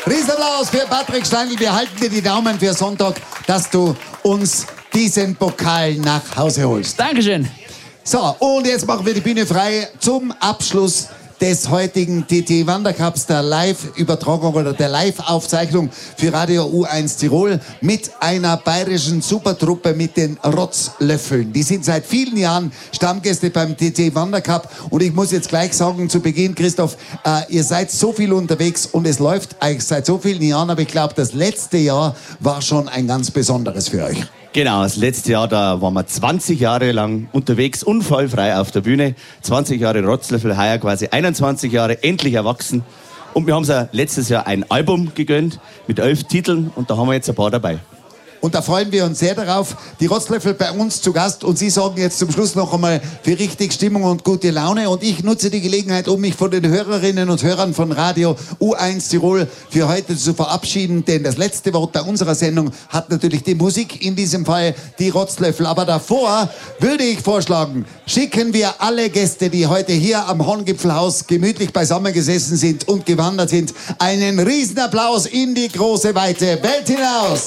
Riesenapplaus für Patrick Steindl. Wir halten dir die Daumen für Sonntag, dass du uns diesen Pokal nach Hause holst. Dankeschön. So, und jetzt machen wir die Bühne frei zum Abschluss des heutigen TT Wandercups, der Live-Übertragung oder der Live-Aufzeichnung für Radio U1 Tirol mit einer bayerischen Supertruppe mit den Rotzlöffeln. Die sind seit vielen Jahren Stammgäste beim TT Wandercup und ich muss jetzt gleich sagen zu Beginn, Christoph, ihr seid so viel unterwegs und es läuft eigentlich seit so vielen Jahren, aber ich glaube, das letzte Jahr war schon ein ganz besonderes für euch. Genau, das letzte Jahr, da waren wir 20 Jahre lang unterwegs, unfallfrei auf der Bühne. 20 Jahre Rotzlöffel, heuer quasi 21 Jahre, endlich erwachsen. Und wir haben uns letztes Jahr ein Album gegönnt mit 11 Titeln und da haben wir jetzt ein paar dabei. Und da freuen wir uns sehr darauf. Die Rotzlöffel bei uns zu Gast. Und Sie sorgen jetzt zum Schluss noch einmal für richtig Stimmung und gute Laune. Und ich nutze die Gelegenheit, um mich von den Hörerinnen und Hörern von Radio U1 Tirol für heute zu verabschieden. Denn das letzte Wort bei unserer Sendung hat natürlich die Musik, in diesem Fall die Rotzlöffel. Aber davor würde ich vorschlagen, schicken wir alle Gäste, die heute hier am Horngipfelhaus gemütlich beisammen gesessen sind und gewandert sind, einen Riesenapplaus in die große, weite Welt hinaus.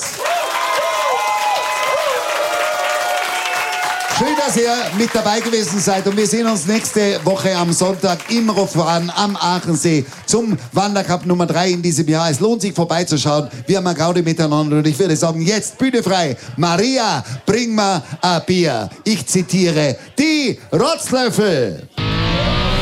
Schön, dass ihr mit dabei gewesen seid und wir sehen uns nächste Woche am Sonntag im Rofan am Aachensee zum Wandercup Nummer 3 in diesem Jahr. Es lohnt sich vorbeizuschauen. Wir haben eine Gaudi miteinander und ich würde sagen, jetzt Bühne frei. Maria, bring mal ein Bier. Ich zitiere die Rotzlöffel.